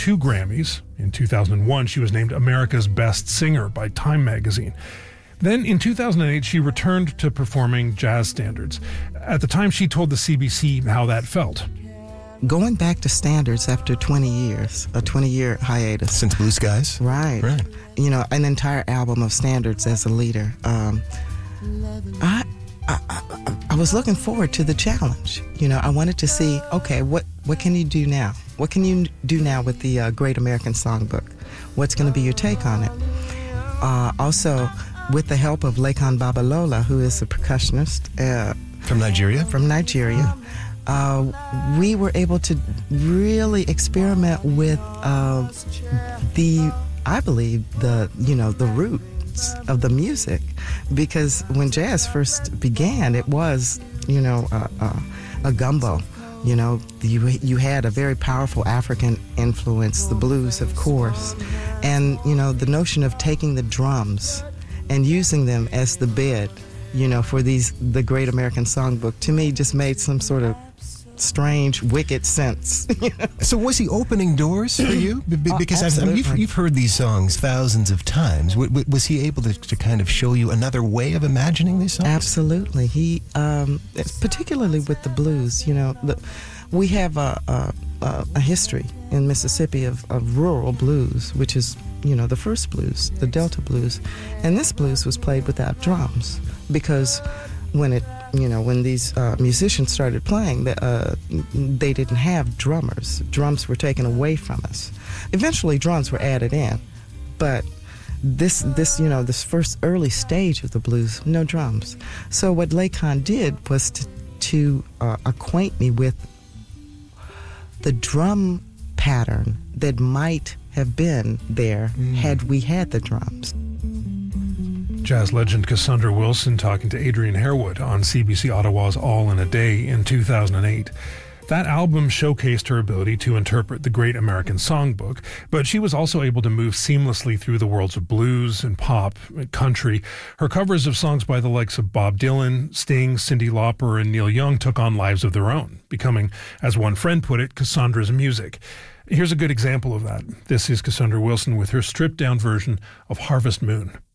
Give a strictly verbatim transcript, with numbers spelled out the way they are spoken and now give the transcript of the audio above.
two Grammys. In two thousand one, she was named America's Best Singer by Time magazine. Then in two thousand eight, she returned to performing jazz standards. At the time, she told the C B C how that felt. Going back to standards after twenty years, a twenty-year hiatus. Since Blue Skies? Right. Right. You know, an entire album of standards as a leader. Um, I, I, I, I was looking forward to the challenge. You know, I wanted to see, okay, what, what can you do now? What can you do now with the uh, Great American Songbook? What's going to be your take on it? Uh, also, with the help of Lekan Babalola, who is a percussionist. Uh, from Nigeria? From Nigeria. Uh, we were able to really experiment with uh, the, I believe, the, you know, the roots of the music. Because when jazz first began, it was, you know, uh, uh, a gumbo. You know, you, you had a very powerful African influence, the blues, of course. And, you know, the notion of taking the drums and using them as the bed, you know, for these the Great American Songbook, to me just made some sort of strange, wicked sense. So was he opening doors for you? B- b- because oh, I mean, you've, you've heard these songs thousands of times. W- w- was he able to, to kind of show you another way of imagining these songs? Absolutely. He, um, particularly with the blues, you know, the, we have a, a, a history in Mississippi of, of rural blues, which is, you know, the first blues, the Delta blues. And this blues was played without drums because when it, you know, when these uh, musicians started playing, the, uh, they didn't have drummers. Drums were taken away from us. Eventually, drums were added in, but this, this, you know, this first early stage of the blues, no drums. So what Lekan did was to, to uh, acquaint me with the drum pattern that might have been there mm. had we had the drums. Jazz legend Cassandra Wilson talking to Adrian Harewood on C B C Ottawa's All in a Day in two thousand eight. That album showcased her ability to interpret the Great American Songbook, but she was also able to move seamlessly through the worlds of blues and pop, and country. Her covers of songs by the likes of Bob Dylan, Sting, Cyndi Lauper, and Neil Young took on lives of their own, becoming, as one friend put it, Cassandra's music. Here's a good example of that. This is Cassandra Wilson with her stripped-down version of Harvest Moon.